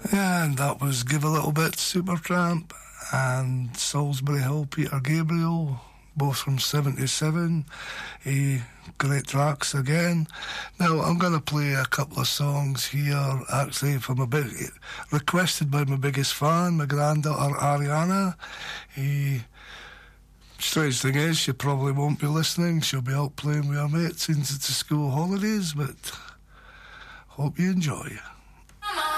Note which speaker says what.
Speaker 1: And that was Give a Little Bit, Supertramp, and Salisbury Hill, Peter Gabriel, both from 77. Great tracks again. Now, I'm going to play a couple of songs here, actually, requested by my biggest fan, my granddaughter Ariana. Strange thing is, she probably won't be listening. She'll be out playing with her mates into the school holidays, but hope you enjoy.